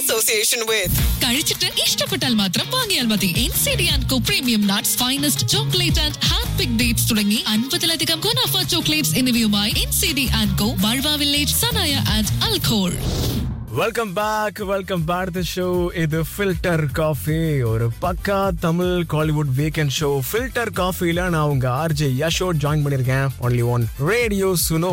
association with. കഴിച്ചിട്ട് ഇഷ്ടപ്പെട്ടാൽ മാത്രം വാങ്ങിയാൽ മതി. NCD&Co premium nuts, finest chocolate and hand pick dates തുടങ്ങി 50-ലധികം ഗുണാഫ ചോക്ലേറ്റ്സ് എന്നിവയുമായി NCD&Co, ബൾവ village, Sanaya and അൽഖോൾ. Welcome back the show. இது ஃபில்டர் காஃபி, ஒரு பக்கா Tamil Kollywood weekend show. Filter காஃபில நான் உங்க ஆர்ஜே யஷோட் ஜாயின் பண்ணிருக்கேன். Only one radio சுனோ.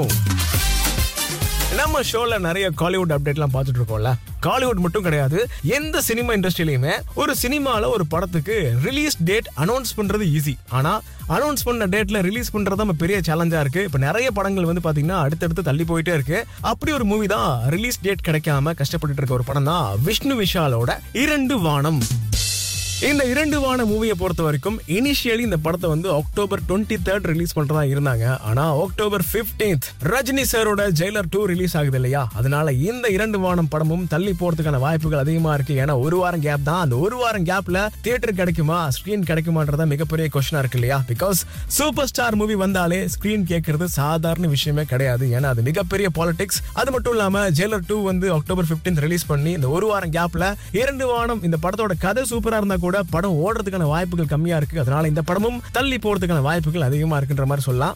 நம்ம ஷோல நிறைய காலிவுட் அப்டேட்லாம் பார்த்துட்டு இருக்கோம்ல. காலிவுட் மட்டும் கிடையாது, எந்த சினிமா இண்டஸ்ட்ரியிலுமே ஒரு சினிமால ஒரு படத்துக்கு ரிலீஸ் டேட் அனௌன்ஸ் பண்றது ஈஸி. ஆனா அனௌன்ஸ் பண்ண டேட்ல ரிலீஸ் பண்றது நம்ம பெரிய சேலஞ்சா இருக்கு. இப்ப நிறைய படங்கள் வந்து பாத்தீங்கன்னா அடுத்தடுத்து தள்ளி போயிட்டே இருக்கு. அப்படி ஒரு மூவி தான் ரிலீஸ் டேட் கிடைக்காம கஷ்டப்பட்டு இருக்க ஒரு படம் தான் விஷ்ணு விஷாலோட 2 வானம். இந்த 2 வான மூவியை பொறுத்த வரைக்கும் இனிஷியலி இந்த படத்தை வந்து October 23rd ரிலீஸ் பண்றதா இருந்தாங்க. ஆனா October 15th ரஜினி சாரோட ஜெயிலர் 2 ரிலீஸ் ஆகுது இல்லையா, அதனால இந்த 2 வானம் படமும் தள்ளி போறதுக்கான வாய்ப்புகள் அதிகமா இருக்கு. ஏன்னா ஒரு வாரம் கேப் தான். அந்த ஒரு வாரம் கேப்ல தியேட்டர் கிடைக்குமா, ஸ்கிரீன் கிடைக்குமான்றதா மிகப்பெரிய கொஸ்டினா இருக்கு இல்லையா. பிகாஸ் சூப்பர் ஸ்டார் மூவி வந்தாலே ஸ்கிரீன் கேட்கறது சாதாரண விஷயமே கிடையாது. ஏன்னா அது மிகப்பெரிய பாலிடிக்ஸ். அது மட்டும் இல்லாம ஜெயிலர் 2 வந்து October 15th ரிலீஸ் பண்ணி இந்த ஒரு வாரம் கேப்ல 2 வானம், இந்த படத்தோட கதை சூப்பரா இருந்தா கூட படம் ஓடுறதுக்கான வாய்ப்புகள் கம்மியா இருக்கு. அதனால இந்த படமும் தள்ளி போறதுக்கான வாய்ப்புகள் அதிகமா இருக்குன்ற மாதிரி சொல்லலாம்.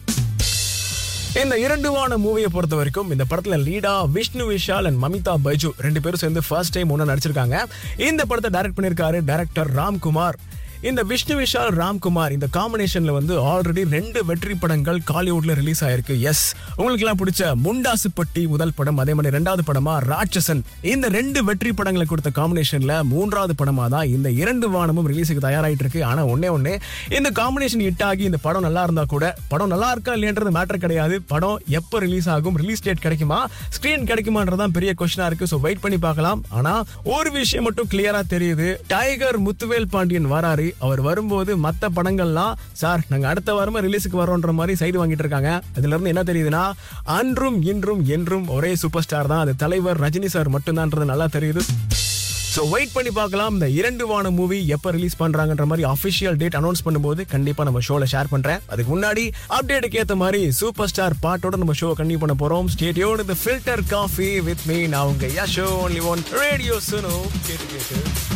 இந்த 2 வான மூவியை பொறுத்த வரைக்கும் இந்த படத்துல லீடா விஷ்ணு விஷால் அண்ட் மமிதா பைஜு 2 பேரும் சேர்ந்து ஃபர்ஸ்ட் டைம் ஒண்ணா நடிச்சிருக்காங்க. இந்த படத்தை டைரக்ட் பண்ணிருக்காரு டைரக்டர் ராம்குமார். இந்த விஷ்ணு விஷால் ராம்குமார் இந்த காம்பினேஷன்ல வந்து ஆல்ரெடி 2 வெற்றி படங்கள் காலிவுட்ல ரிலீஸ் ஆயிருக்கு. எஸ், உங்களுக்கு எல்லாம் பிடிச்ச முண்டாசுப்பட்டி முதல் படம், அதே மாதிரி 2வது படமா ராட்சசன். இந்த 2 வெற்றி படங்களை கொடுத்த காம்பினேஷன்ல 3வது படமா தான் இந்த 2 வானமும் ரிலீஸுக்கு தயாராயிட்டு இருக்கு. ஆனா ஒண்ணே இந்த காம்பினேஷன் ஹிட் ஆகி இந்த படம் நல்லா இருந்தா கூட படம் நல்லா இருக்கா இல்லையன்றது மேட்டர் கிடையாது. படம் எப்ப ரிலீஸ் ஆகும், ரிலீஸ் டேட் கிடைக்குமா, ஸ்கிரீன் கிடைக்குமான்றதான் பெரிய கொஸ்டினா இருக்கு. சோ வெயிட் பண்ணி பார்க்கலாம். ஆனா ஒரு விஷயம் மட்டும் கிளியரா தெரியுது, டைகர் முத்துவேல் பாண்டியன் வராரு. அவர் வரும்போது மத்த படங்கள்லாம் சார் நாங்க அடுத்த வாரமா ரிலீஸுக்கு வரோன்ற மாதிரி சைடு வாங்கிட்டு இருக்காங்க. அதுல இருந்து என்ன தெரியுதுன்னா, அன்றும் இன்றும் என்றும் ஒரே சூப்பர் ஸ்டார் தான், அது தலைவர் ரஜினி சார் மட்டும்தான்றது நல்லா தெரியுது. சோ வெயிட் பண்ணி பார்க்கலாம். இந்த 2 வான மூவி எப்ப ரிலீஸ் பண்றாங்கன்ற மாதிரி ஆஃபிஷியல் டேட் அனௌன்ஸ் பண்ணும்போது கண்டிப்பா நம்ம ஷோல ஷேர் பண்றேன். அதுக்கு முன்னாடி அப்டேட்டுக்கு ஏத்த மாதிரி சூப்பர் ஸ்டார் பாட்டோட நம்ம ஷோ கண்டினியூ பண்ண போறோம். Stay tuned with filter coffee with me. நான் உங்க யஷோ, ஒன்லி ஒன் ரேடியோ சுனோ. கேட்டு